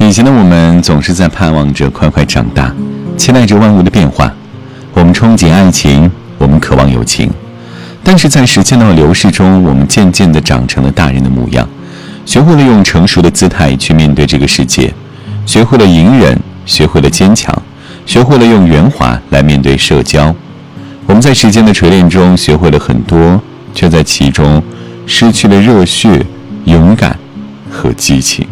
以前的我们总是在盼望着快快长大，期待着万物的变化。我们憧憬爱情，我们渴望友情。但是在时间的流逝中，我们渐渐地长成了大人的模样，学会了用成熟的姿态去面对这个世界，学会了隐忍，学会了坚强，学会了用圆滑来面对社交。我们在时间的锤炼中学会了很多，却在其中失去了热血、勇敢和激情。